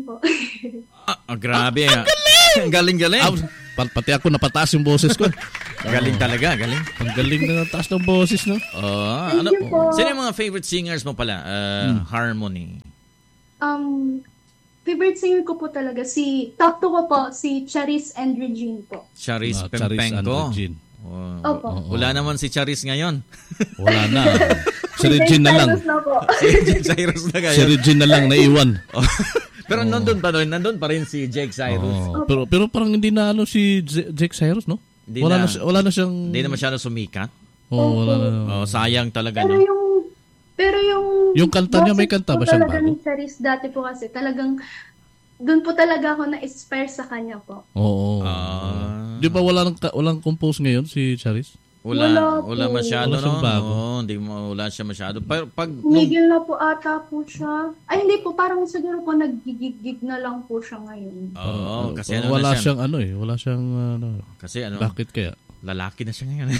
po. Grabe. Ang galing. Pati ako napataas yung boses ko. Galing talaga, galing. Ang galing na taas ng boses, no? Sino yung mga favorite singers mo pala? Harmony. Favorite singer ko po talaga, top 2 ko po, si Charis and Regine po. Charis Pempenko. Opo. Wala naman si Charis ngayon. Wala na. Si Regine na lang. Si Cyrus na ngayon. Si Regine na lang, naiwan. Pero nandun pa rin si Jake Cyrus. Pero parang hindi na si Jake Cyrus, no? Wala na siyang... Hindi na masyado sumikat. Wala na. Sayang talaga. Pero yung kanta niya, may kanta ba siyang bago? Talagang Charis dati po kasi, talagang doon po talaga ako na-inspire sa kanya po. Oo. Di ba walang compose ngayon si Charis? Wala masyado, no? Wala siya masyado. Pag Miguel na po ata po siya. Ay, hindi po. Parang siguro po nag-gig na lang po siya ngayon. Kasi wala siyang wala siyang Kasi bakit kaya? Lalaki na siya ngayon.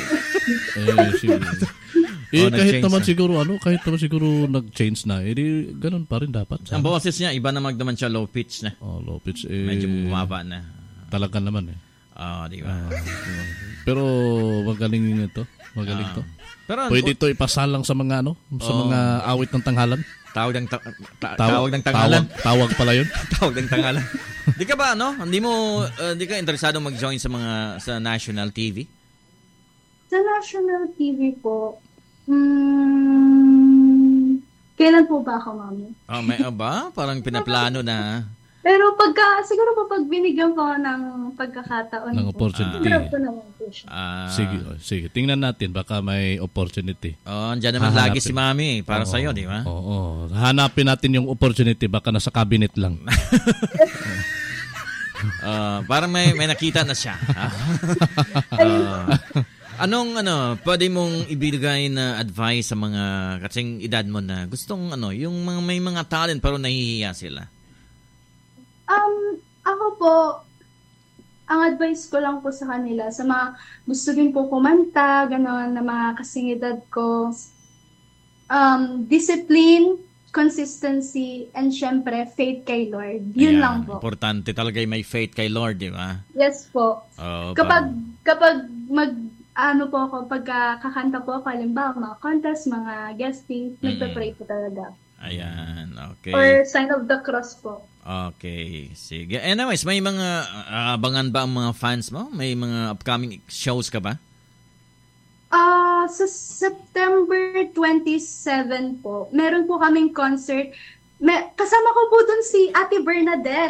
Kahit naman siguro nag-change na. Ganun pa rin dapat. Ang boses niya, iba na magdaman siya, low pitch na. Low pitch. Medyo bumaba na. Talaga naman di ba? Pero magaling ito. Magaling to. Pero pwede ito ipasalang sa mga sa mga awit ng tanghalan. Tawag ng tanghalan. Tawag pala yun. Tawag ng tanghalan. Di ka ba, hindi ka interesado mag-join sa national TV? Sa national TV po, kailan po ba ako, Mami? May ba? Parang pinaplano na. Pero siguro po pag binigyan ko ng pagkakataon ng opportunity. Siguro po naman po siya. Sige. Tingnan natin. Baka may opportunity. Andyan naman lagi si Mami para sa'yo, di ba? Oo. Hanapin natin yung opportunity. Baka nasa cabinet lang. Parang may nakita na siya. Pwede mong ibigay na advice sa mga kasing edad mo na gustong yung may mga talent pero nahihiya sila? Ako po, ang advice ko lang po sa kanila, sa mga gusto din po kumanta, gano'n, na mga kasing edad ko, discipline, consistency, and syempre, faith kay Lord. Yun lang po. Importante talaga yung may faith kay Lord, di ba? Yes po. Kapag pagkakakanta po ako, halimbawa, mga contest, mga guesting, nagpe-pray po talaga. Ayan, okay. Or sign of the cross po. Okay, sige. Anyways, may mga abangan ba ang mga fans mo? May mga upcoming shows ka ba? Sa September 27 po, meron po kaming concert. Kasama ko po dun si Ate Bernadette.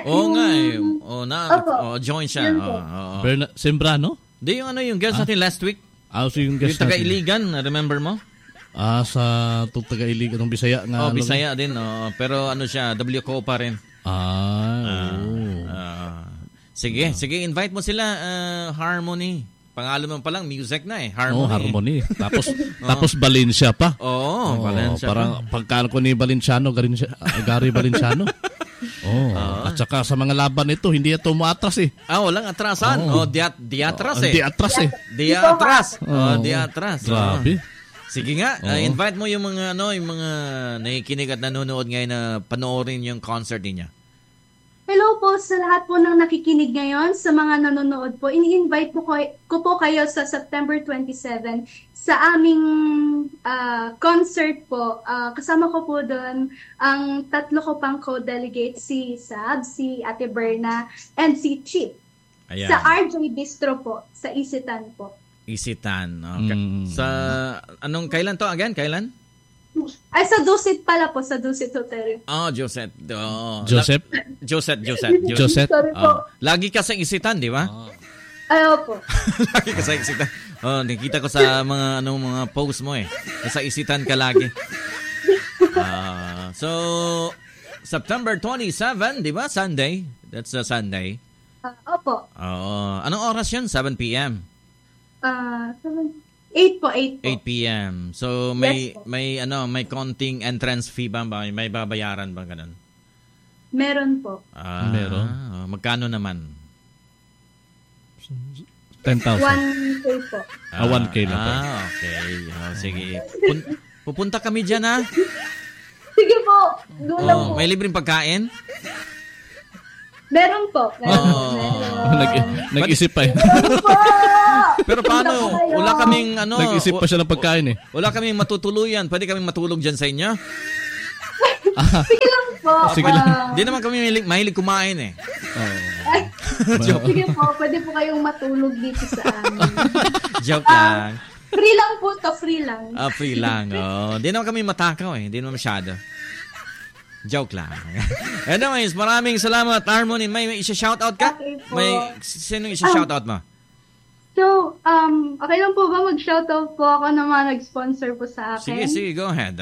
Join siya. Sembrano? Di yung guest natin last week. Yung guest natin. Yung taga-Iligan, remember mo? Sa taga-Iligan, ng Bisaya nga. Bisaya din. Pero siya, WCO pa rin. Sige, invite mo sila, Harmony. Pangalan mo pa lang, music na Harmony. Harmony. Tapos Valencia pa. Valencia. Parang pagkaan ko ni Valenciano, Gary Valenciano. At saka sa mga laban ito, hindi ito umatras walang atrasan. Diatras Diatras. Grabe. Sige nga, invite mo yung mga nakikinig at nanonood ngayon na panoorin yung concert niya. Hello po sa lahat po ng nakikinig ngayon, sa mga nanonood po. Ini-invite ko po kayo sa September 27 sa aming concert po. Kasama ko po doon ang 3 ko pang co-delegate, si Sab, si Ate Berna, and si Chip. Ayan. Sa RJ Bistro po, sa Isitan po. Isitan. Sa kailan to again? Kailan? Ay, sa Dusit pala po, sa Dusit Hotel. Joseph? Sorry po. Lagi ka sa Isitan, di ba? Ayaw po. Lagi ka sa Isitan. Nakita ko sa mga post mo Sa Isitan ka lagi. So, September 27, di ba? Sunday. That's a Sunday. Opo. Anong oras yun? 7 p.m.? 8 po. 8 p.m. So may konting entrance fee ba? May babayaran ba ganun? Meron po. Meron. Magkano naman? 10,000. 1K po. 1K na po. Okay. Sige. Pupunta kami diyan Sige po. Doon lang po. May libreng pagkain? Meron po. Nag-isip pa eh. Meron po! Pero paano? Wala kaming Nag-isip pa siya ng pagkain eh. Wala kaming matutuluyan. Pwede kaming matulog dyan sa inyo? Sige lang po. Sige lang. Hindi naman kami mahilig kumain eh. Sige po, pwede po kayong matulog dito sa amin. Joke lang. Free lang po to, free lang. Free lang. Hindi naman kami matakaw eh. Hindi naman masyado. Joke lang. Anyways, maraming salamat, Harmony. May isa-shoutout ka? Okay po. Sino isa-shoutout mo? So, okay lang po ba mag-shoutout po ako na mga nag-sponsor po sa akin? Sige, go ahead.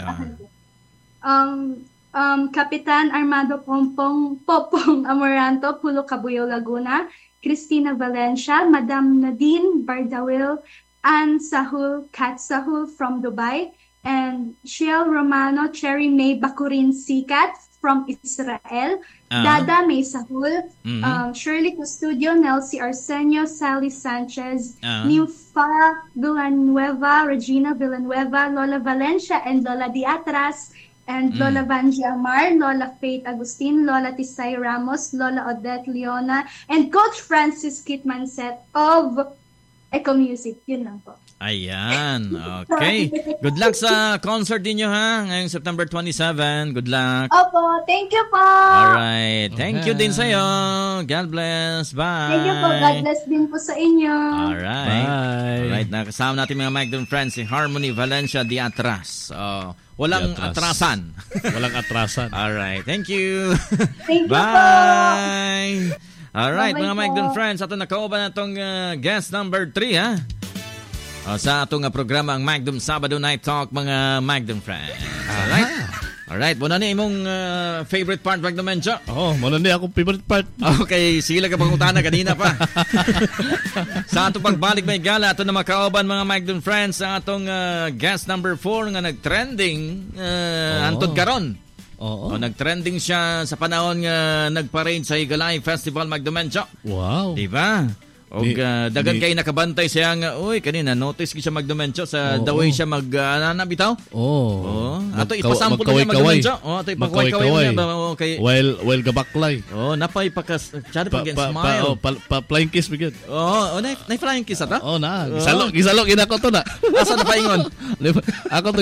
Kapitan Armando Popong Amoranto, Pulo Cabuyao, Laguna, Cristina Valencia, Madam Nadine Bardawil, Ann Sahul, Kat Sahul from Dubai, and Shiel Romano, Cherry May Bakurin Sikat from Israel, Dada May Sahul, Shirley Custodio, Nelsie Arsenio, Sally Sanchez, Nifa Villanueva, Regina Villanueva, Lola Valencia, and Lola Diatras, and Lola Vanji Amar, Lola Faith Agustin, Lola Tisay Ramos, Lola Odette Leona, and Coach Francis Kitmanset of Eco Music. Yun lang po. Ayan. Okay. Good luck sa concert ninyo ha. Ngayong September 27. Good luck. Opo. Thank you po. Alright. Thank you din sa'yo. God bless. Bye. Thank you po. God bless din po sa inyo. Alright. Bye. Alright. Nakasama natin mga Magdon friends si Harmony Valencia Diatras. Walang atrasan. Walang atrasan. Alright. Thank you. Thank you po. Bye. Alright, Bye-bye mga po. Magdon friends. Ato nakauban na itong guest number 3 ha. Sa atong programa ang Magdom Sabado Night Talk, mga Magdom friends. Alright, muna ni imong favorite part, Magdom Mencho. Muna ni akong favorite part. Okay, sila ka pangutana kanina pa. Sa atong pagbalik may gala, ato na makauban mga Magdom friends ang atong guest number 4 nga nag-trending hantod karon. Nag-trending siya sa panahon nga nag-parade sa Higalay Festival, Magdom Mencho. Wow. Diba? O dagan kayo nakabantay siya nga, kanina, notice ko siya Magdomencho sa the way siya nabitaw. Ato ipasample ko niya Magdomencho. Ato ipakaway-kaway niya. While gabaklay. Napay tsada pag-smile. Flying kiss bigyan. Na-flying kiss ato? Gisalo, ginako to na. Asa na paingon? Ako to.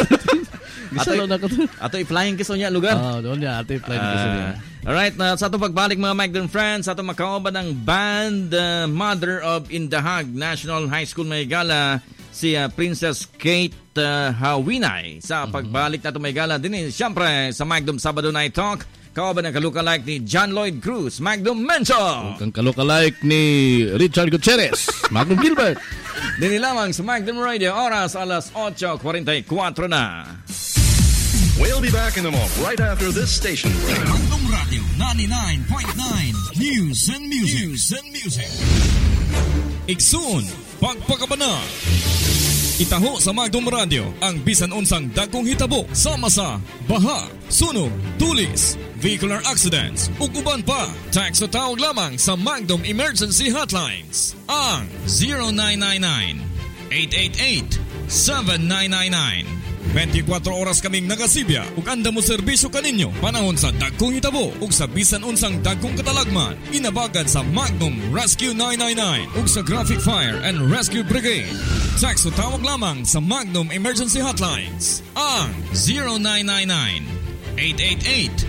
Ato i-flying kiss niya lugar. Doon niya, ato i-flying kiss niya. Alright, sa itong pagbalik mga Magdon friends, sa itong makauban ng band Mother of Indahag National High School Maygala, si Princess Kate Hawinay. Sa pagbalik na itong Maygala din, siyempre sa Magdom Sabado Night Talk, kauban ng kalukalike ni John Lloyd Cruz, Magdom Mencho. Ang kalukalike ni Richard Gutierrez, Magdom Gilbert. Dini lamang sa Magdom Radio, oras alas 8:44 na. We'll be back in a moment, right after this station break. Magdom Radio 99.9 News and Music. Iksun, pagpakabana. Itaho sa Magdom Radio ang bisan unsang dagkong hitabo sama sa baha, sunog, tulis, vehicular accidents ug uban pa. Text o tawag lamang sa Magdom Emergency Hotlines ang 0999 888 7999. 24 oras kaming nagasibya ug anda mo serbisyo kaninyo panahon sa dagkong hitabo ug sa bisan unsang dagkong katalagman. Inabagan sa Magnum Rescue 999 ug sa Graphic Fire and Rescue Brigade. Text o tawag lamang sa Magnum Emergency Hotlines ang 0999 888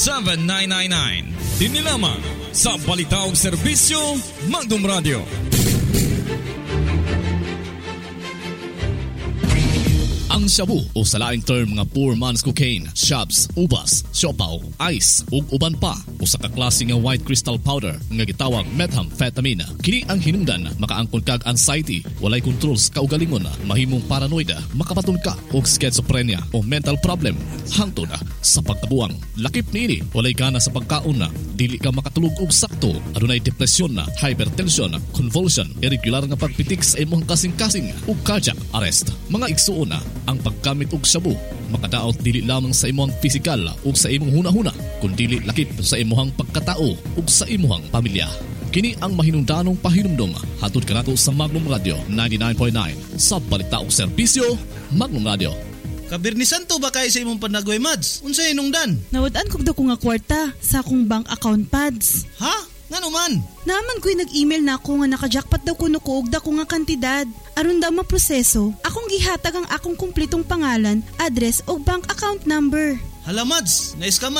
7999. Dini lamang sa balita ug serbisyo Magnum Radio. Ang shabu o sa laing term mga poor man's cocaine, shabs, ubas, siopaw, ice ug uban pa o sa kaklase nga white crystal powder nga gitawag methamphetamine. Kini ang hinungdan makaangkon kag anxiety, walay control sa kaugalingon, mahimong paranoid, makapaton ka og schizophrenia o mental problem. Hangtod sa pagkabuang, lakip niini walay gana sa pagkaon, dili ka makatulog og sakto, adunay depresyon, hypertension, convulsion, irregular nga pagpitik sa imong kasing-kasing ug cardiac arrest. Mga igsuon ang paggamit og shabu makadaot dili lamang sa imong pisikal ug sa imong hunahuna kundi lakip sa imong pagkatao ug sa imong pamilya. Kini ang mahinungdanong pahinumdom hatod kanato sa Magnum Radio 99.9 sa balita ug serbisyo Magnum Radio. Kabirnisan to ba kay sa imong panagway, Mads? Unsay inungdan? Nawad-an kog daw ko nga kwarta sa akong bank account pads. Ha? Nga naman? Naman ko'y nag-email na ako nga nakajackpot daw kuno ko og dako nga kantidad. Aron daw maproseso, akong gihatag ang akong kumpletong pangalan, address o bank account number. Hala, Mads, na-scam